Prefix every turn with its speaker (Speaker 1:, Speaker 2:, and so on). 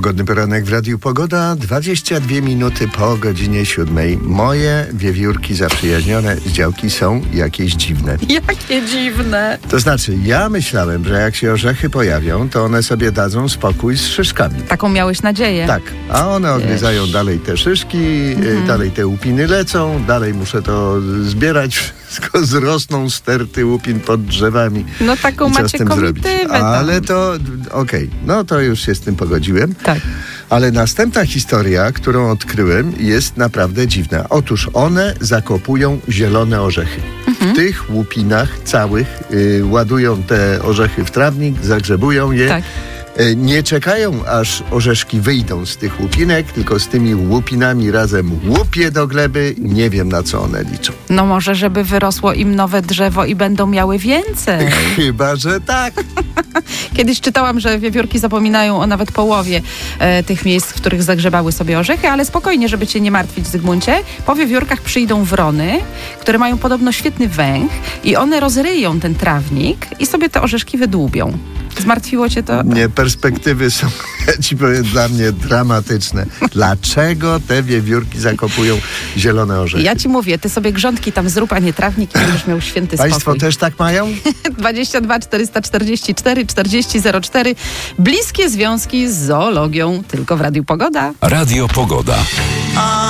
Speaker 1: Pogodny poranek w Radiu Pogoda, 22 minuty po godzinie 7. Moje wiewiórki zaprzyjaźnione z działki są jakieś dziwne.
Speaker 2: Jakie dziwne.
Speaker 1: To znaczy, ja myślałem, że jak się orzechy pojawią, to one sobie dadzą spokój z szyszkami.
Speaker 2: Taką miałeś nadzieję.
Speaker 1: Tak, a one odgryzają dalej te szyszki, dalej te łupiny lecą, dalej muszę to zbierać, wszystko zrosną sterty łupin pod drzewami.
Speaker 2: No taką
Speaker 1: I co z
Speaker 2: macie
Speaker 1: tym zrobić?
Speaker 2: komitywę.
Speaker 1: Ale to, okej, no to już się z tym pogodziłem.
Speaker 2: Tak.
Speaker 1: Ale następna historia, którą odkryłem, jest naprawdę dziwna. Otóż one zakopują zielone orzechy. W tych łupinach całych ładują te orzechy w trawnik, zagrzebują je.
Speaker 2: Tak.
Speaker 1: Nie czekają, aż orzeszki wyjdą z tych łupinek, tylko z tymi łupinami razem łupie do gleby. Nie wiem, na co one liczą.
Speaker 2: No może, żeby wyrosło im nowe drzewo i będą miały więcej.
Speaker 1: Chyba, że tak.
Speaker 2: Kiedyś czytałam, że wiewiórki zapominają o nawet połowie tych miejsc, w których zagrzebały sobie orzechy, ale spokojnie, żeby cię nie martwić, Zygmuncie. Po wiewiórkach przyjdą wrony, które mają podobno świetny węch i one rozryją ten trawnik i sobie te orzeszki wydłubią. Zmartwiło cię to?
Speaker 1: Nie, perspektywy są, ja ci powiem, dla mnie dramatyczne. Dlaczego te wiewiórki zakopują zielone orzechy?
Speaker 2: Ja ci mówię, ty sobie grządki tam zrób, a nie trawnik i będziesz miał święty spokój.
Speaker 1: Państwo też tak mają?
Speaker 2: 22 444 40 04. Bliskie związki z zoologią, tylko w Radiu Pogoda.
Speaker 3: Radio Pogoda.